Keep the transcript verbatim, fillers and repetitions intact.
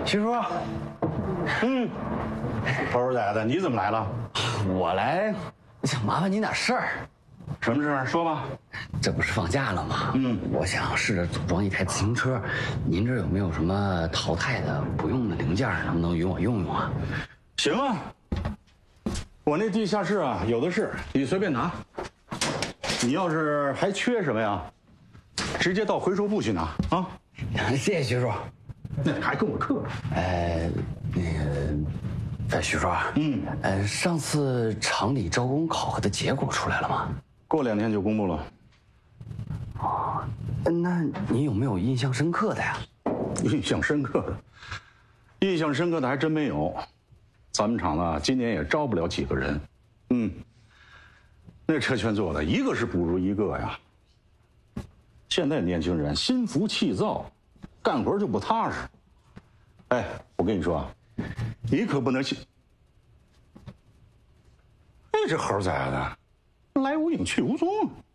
徐叔， 嗯，猴崽子，你怎么来了？ 我来想麻烦您点事儿。 什么事儿？说吧。 这不是放假了吗？ 嗯， 我想试着组装一台自行车，您这有没有什么淘汰的不用的零件，能不能允我用用啊？ 行啊，我那地下室啊有的是，你随便拿。你要是还缺什么呀，直接到回收部去拿啊。 谢谢徐叔。 那还跟我客？ 呃，那个，呃，徐叔，嗯，呃，上次厂里招工考核的结果出来了吗？ 过两天就公布了。 哦，那您有没有印象深刻的呀？ 印象深刻的，印象深刻的还真没有。咱们厂呢，今年也招不了几个人。嗯，那车圈做的一个是不如一个呀。现在年轻人心浮气躁，干活就不踏实。哎，我跟你说啊，你可不能信。哎，这猴崽子，来无影去无踪。